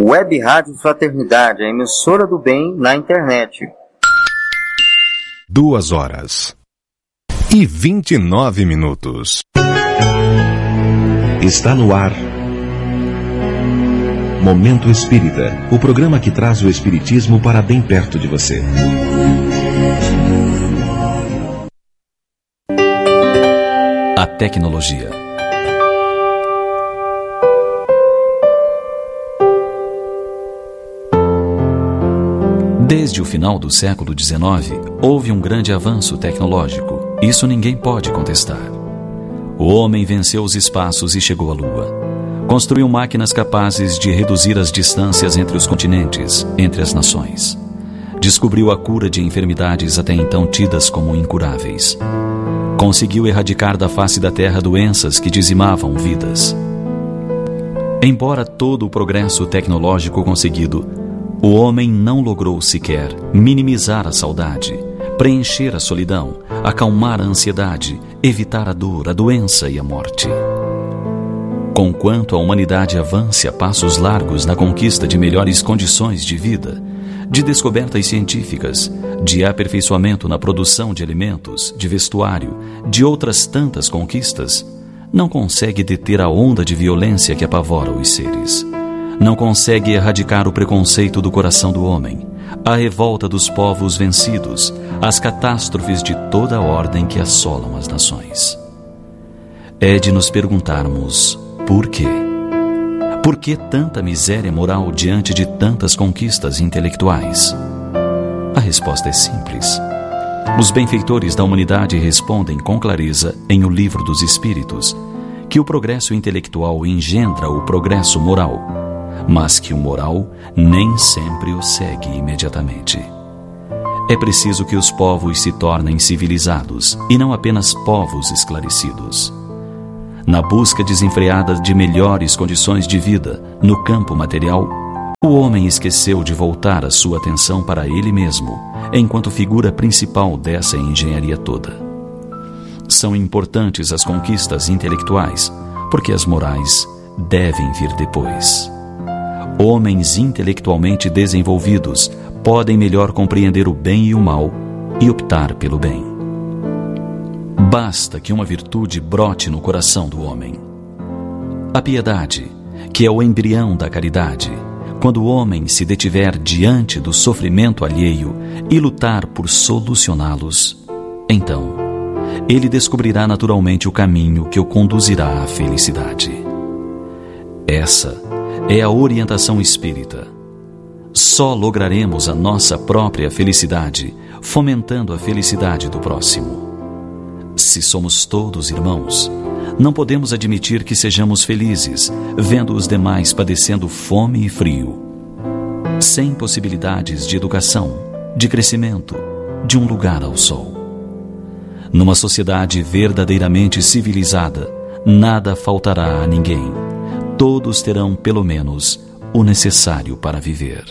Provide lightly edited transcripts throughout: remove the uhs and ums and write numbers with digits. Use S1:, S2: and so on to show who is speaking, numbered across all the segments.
S1: Web Rádio Fraternidade, a emissora do bem na internet.
S2: 2h29.
S3: Está no ar Momento Espírita, o programa que traz o espiritismo para bem perto de você.
S4: A tecnologia. Desde o final do século XIX, houve um grande avanço tecnológico. Isso ninguém pode contestar. O homem venceu os espaços e chegou à Lua. Construiu máquinas capazes de reduzir as distâncias entre os continentes, entre as nações. Descobriu a cura de enfermidades até então tidas como incuráveis. Conseguiu erradicar da face da Terra doenças que dizimavam vidas. Embora todo o progresso tecnológico conseguido, o homem não logrou sequer minimizar a saudade, preencher a solidão, acalmar a ansiedade, evitar a dor, a doença e a morte. Conquanto a humanidade avance a passos largos na conquista de melhores condições de vida, de descobertas científicas, de aperfeiçoamento na produção de alimentos, de vestuário, de outras tantas conquistas, não consegue deter a onda de violência que apavora os seres. Não consegue erradicar o preconceito do coração do homem, a revolta dos povos vencidos, as catástrofes de toda a ordem que assolam as nações. É de nos perguntarmos por quê? Por que tanta miséria moral diante de tantas conquistas intelectuais? A resposta é simples. Os benfeitores da humanidade respondem com clareza em O Livro dos Espíritos que o progresso intelectual engendra o progresso moral, mas que o moral nem sempre o segue imediatamente. É preciso que os povos se tornem civilizados e não apenas povos esclarecidos. Na busca desenfreada de melhores condições de vida no campo material, o homem esqueceu de voltar a sua atenção para ele mesmo, enquanto figura principal dessa engenharia toda. São importantes as conquistas intelectuais, porque as morais devem vir depois. Homens intelectualmente desenvolvidos podem melhor compreender o bem e o mal e optar pelo bem. Basta que uma virtude brote no coração do homem. A piedade, que é o embrião da caridade, quando o homem se detiver diante do sofrimento alheio e lutar por solucioná-los, então ele descobrirá naturalmente o caminho que o conduzirá à felicidade. Essa é a orientação espírita. Só lograremos a nossa própria felicidade fomentando a felicidade do próximo. Se somos todos irmãos, não podemos admitir que sejamos felizes vendo os demais padecendo fome e frio, sem possibilidades de educação, de crescimento, de um lugar ao sol. Numa sociedade verdadeiramente civilizada, nada faltará a ninguém. Todos terão, pelo menos, o necessário para viver.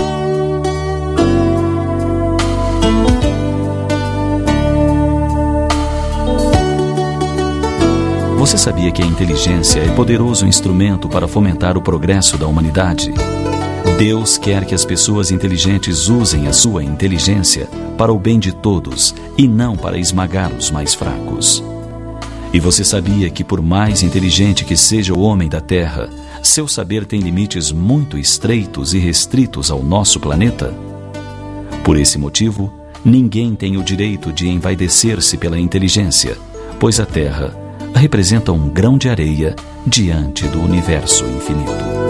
S4: Você sabia que a inteligência é poderoso instrumento para fomentar o progresso da humanidade? Deus quer que as pessoas inteligentes usem a sua inteligência para o bem de todos e não para esmagar os mais fracos. E você sabia que, por mais inteligente que seja o homem da Terra, seu saber tem limites muito estreitos e restritos ao nosso planeta? Por esse motivo, ninguém tem o direito de envaidecer-se pela inteligência, pois a Terra representa um grão de areia diante do universo infinito.